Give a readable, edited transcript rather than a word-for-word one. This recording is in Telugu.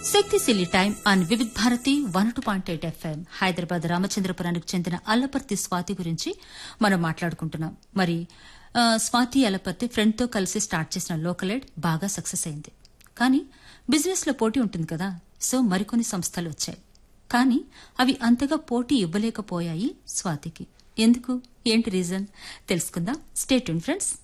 శక్తిశీలి time on Vividh Bharati 102.8 FM Hyderabad రామచంద్రపురానికి చెందిన అల్లపర్తి స్వాతి గురించి మనం మాట్లాడుకుంటున్నాం. మరి స్వాతి అల్లపర్తి ఫ్రెండ్ తో కలిసి స్టార్ట్ చేసిన లోకల్ ఎయిడ్ బాగా సక్సెస్ అయింది. కానీ బిజినెస్ లో పోటీ ఉంటుంది కదా, సో మరికొన్ని సంస్థలు వచ్చాయి. కానీ అవి అంతగా పోటీ ఇవ్వలేకపోయాయి స్వాతికి. ఎందుకు, ఏంటి రీజన్ తెలుసుకుందాం. Stay tune friends.